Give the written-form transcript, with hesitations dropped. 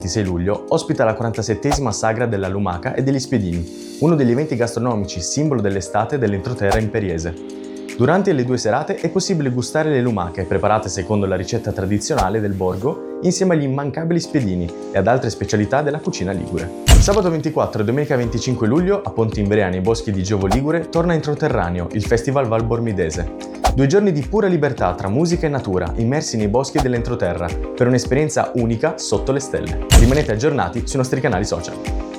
26 luglio ospita la 47esima Sagra della Lumaca e degli Spiedini, uno degli eventi gastronomici simbolo dell'estate dell'entroterra imperiese. Durante le 2 serate è possibile gustare le lumache, preparate secondo la ricetta tradizionale del borgo, insieme agli immancabili spiedini e ad altre specialità della cucina ligure. Sabato 24 e domenica 25 luglio, a Ponte Imbrea nei boschi di Giovo Ligure, torna Introterraneo, il Festival Val Bormidese. 2 giorni di pura libertà tra musica e natura, immersi nei boschi dell'entroterra, per un'esperienza unica sotto le stelle. Rimanete aggiornati sui nostri canali social.